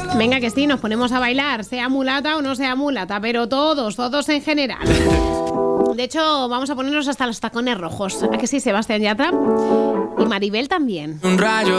Venga, que sí, nos ponemos a bailar, sea mulata o no sea mulata, pero todos en general. De hecho, vamos a ponernos hasta los tacones rojos. ¿A que sí, Sebastián Yatra? Y Maribel también. Un rayo